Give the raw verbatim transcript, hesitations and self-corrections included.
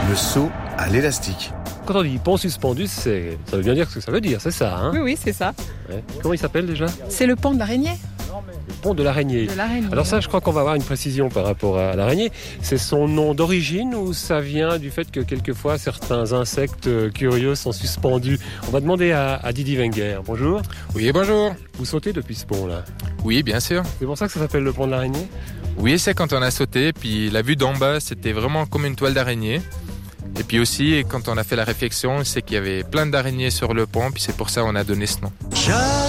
Le saut à l'élastique. Quand on dit pont suspendu, c'est... ça veut bien dire ce que ça veut dire, c'est ça, hein? Oui, oui, c'est ça. Ouais. Comment il s'appelle déjà? C'est le pont de l'araignée. Le pont de l'araignée. De l'araignée. Alors ça, je crois qu'on va avoir une précision par rapport à l'araignée. C'est son nom d'origine ou ça vient du fait que quelquefois certains insectes curieux sont suspendus? On va demander à, à Didi Wenger. Bonjour. Oui, bonjour. Vous sautez depuis ce pont-là? Oui, bien sûr. C'est pour ça que ça s'appelle le pont de l'araignée? Oui, c'est quand on a sauté, puis la vue d'en bas, c'était vraiment comme une toile d'araignée. Et puis aussi, quand on a fait la réflexion, c'est qu'il y avait plein d'araignées sur le pont, puis c'est pour ça qu'on a donné ce nom.